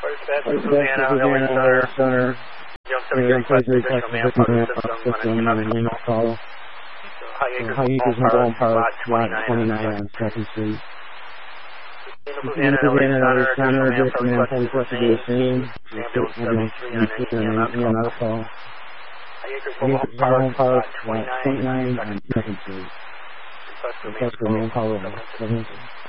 Louisiana, LA Center. Young 73 request additional manpower system on a unit call. High Acres and Bone Park, lot 29 on 2nd Street. Louisiana, LA Center, additional manpower request to be the same. Another call. High Acres and Bone Park, lot 29 on 2nd Street. Request for manpower on 7th Street.